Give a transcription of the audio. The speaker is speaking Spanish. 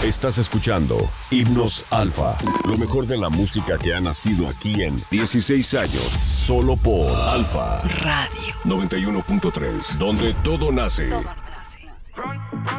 Estás escuchando Himnos Alfa, lo mejor de la música que ha nacido aquí en 16 años, solo por Alfa Radio 91.3, donde todo nace.